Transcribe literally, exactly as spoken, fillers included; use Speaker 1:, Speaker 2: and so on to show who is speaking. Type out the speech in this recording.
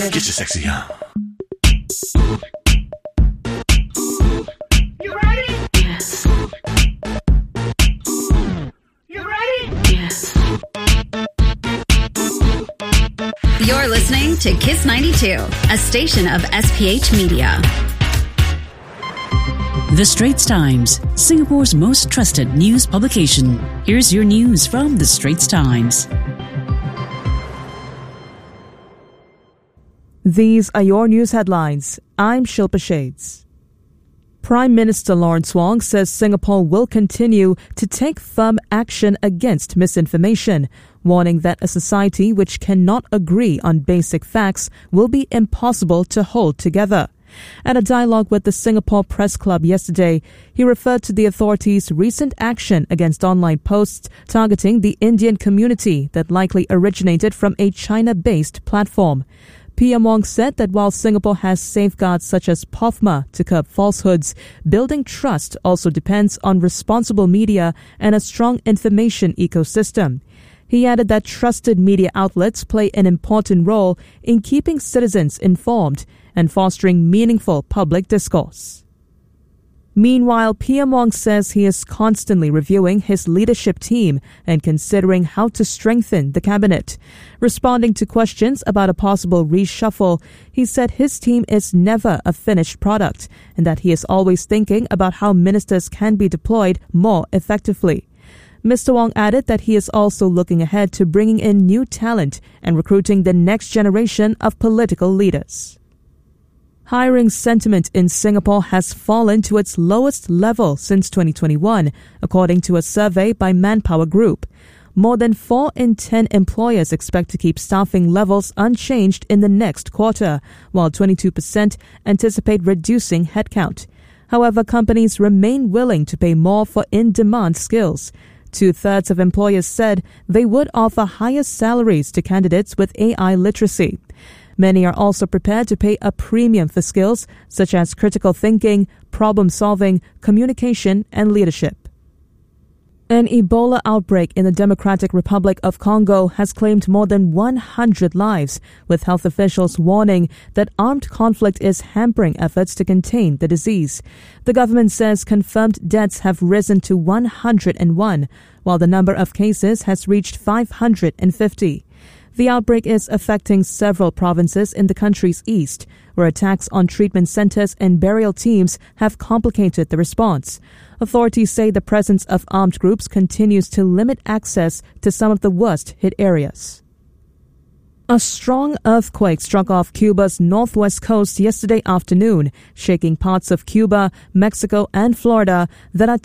Speaker 1: Get your sexy on.
Speaker 2: You ready?
Speaker 3: Yes.
Speaker 2: You ready?
Speaker 3: Yes.
Speaker 4: You're listening to Kiss ninety-two, a station of S P H Media.
Speaker 5: The Straits Times, Singapore's most trusted news publication. Here's your news from The Straits Times.
Speaker 6: These are your news headlines. I'm Shilpa Shades. Prime Minister Lawrence Wong says Singapore will continue to take firm action against misinformation, warning that a society which cannot agree on basic facts will be impossible to hold together. At a dialogue with the Singapore Press Club yesterday, he referred to the authorities' recent action against online posts targeting the Indian community that likely originated from a China-based platform. P M Wong said that while Singapore has safeguards such as P O F M A to curb falsehoods, building trust also depends on responsible media and a strong information ecosystem. He added that trusted media outlets play an important role in keeping citizens informed and fostering meaningful public discourse. Meanwhile, P M Wong says he is constantly reviewing his leadership team and considering how to strengthen the cabinet. Responding to questions about a possible reshuffle, he said his team is never a finished product and that he is always thinking about how ministers can be deployed more effectively. Mister Wong added that he is also looking ahead to bringing in new talent and recruiting the next generation of political leaders. Hiring sentiment in Singapore has fallen to its lowest level since twenty twenty-one, according to a survey by Manpower Group. More than four in ten employers expect to keep staffing levels unchanged in the next quarter, while twenty-two percent anticipate reducing headcount. However, companies remain willing to pay more for in-demand skills. Two-thirds of employers said they would offer higher salaries to candidates with A I literacy. Many are also prepared to pay a premium for skills such as critical thinking, problem-solving, communication, and leadership. An Ebola outbreak in the Democratic Republic of Congo has claimed more than one hundred lives, with health officials warning that armed conflict is hampering efforts to contain the disease. The government says confirmed deaths have risen to one hundred one, while the number of cases has reached five hundred fifty. The outbreak is affecting several provinces in the country's east, where attacks on treatment centers and burial teams have complicated the response. Authorities say the presence of armed groups continues to limit access to some of the worst-hit areas. A strong earthquake struck off Cuba's northwest coast yesterday afternoon, shaking parts of Cuba, Mexico, and Florida that are